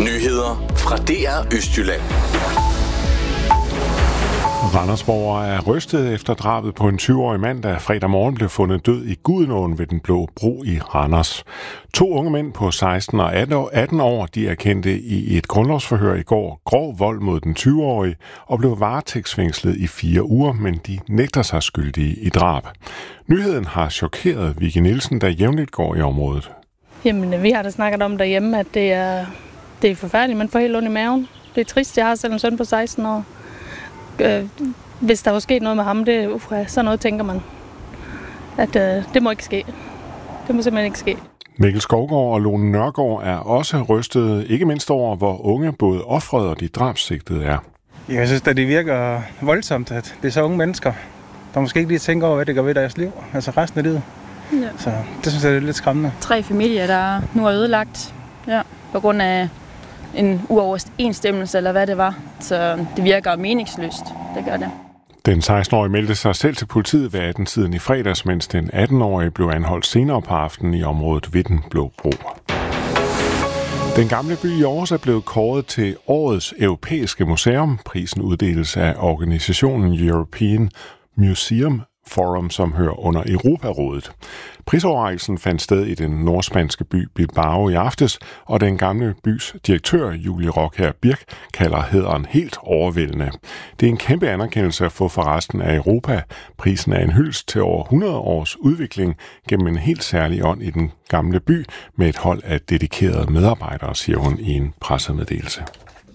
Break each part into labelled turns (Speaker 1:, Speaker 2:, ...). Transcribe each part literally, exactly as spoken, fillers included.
Speaker 1: Nyheder fra D R Østjylland.
Speaker 2: Randersborgere er rystet efter drabet på en tyve-årig mand, der fredag morgen blev fundet død i Gudenåen ved den Blå Bro i Randers. To unge mænd på seksten og atten år, de erkendte i et grundlovsforhør i går grov vold mod den tyve-årige og blev varetægtsfængslet i fire uger, men de nægter sig skyldige i drab. Nyheden har chokeret Vicky Nielsen, der jævnligt går i området.
Speaker 3: Jamen, vi har da snakket om derhjemme, at det er, det er forfærdeligt. Man får helt ondt i maven. Det er trist. Jeg har selv en søn på seksten år. Øh, hvis der var sket noget med ham, det, uh, sådan noget tænker man, at øh, det må ikke ske. Det må simpelthen ikke ske.
Speaker 2: Mikkel Skovgaard og Lone Nørgaard er også rystede, ikke mindst over, hvor unge både offeret og de drabssigtede er.
Speaker 4: Jeg synes, at det virker voldsomt, at det er så unge mennesker, der måske ikke lige tænker over, hvad det gør ved deres liv, altså resten af livet. Ja. Så det synes jeg er lidt skræmmende.
Speaker 5: Tre familier, der nu er ødelagt, ja, på grund af en uoverensstemmelse, eller hvad det var. Så det virker meningsløst, det gør det.
Speaker 2: Den seksten-årige meldte sig selv til politiet ved atten-tiden i fredags, mens den atten-årige blev anholdt senere på aftenen i området ved den Blå Bro. Den gamle by i Aarhus er blevet kåret til årets europæiske museum. Prisen uddeles af organisationen European Museum Forum, som hører under Europarådet. Prisoverrækkelsen fandt sted i den nordspanske by Bilbao i aftes, og den gamle bys direktør, Julie Rockher Birk, kalder hæderen helt overvældende. Det er en kæmpe anerkendelse at få for resten af Europa. Prisen er en hyldest til over hundrede års udvikling gennem en helt særlig ånd i den gamle by med et hold af dedikerede medarbejdere, siger hun i en pressemeddelelse.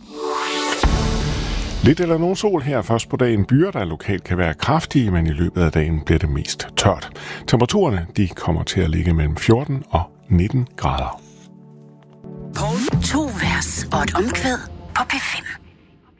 Speaker 2: Lidt eller nogen sol her først på dagen. Byer, der lokalt kan være kraftige, men i løbet af dagen bliver det mest tørt. Temperaturerne de kommer til at ligge mellem fjorten og nitten grader.
Speaker 6: To vers og et omkvæd på P fem.